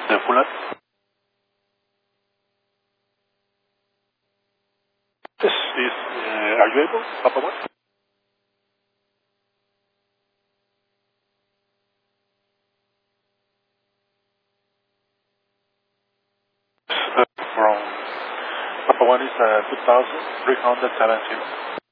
The Fulan. This is, are you able, Papa One? From Papa One is 2,370.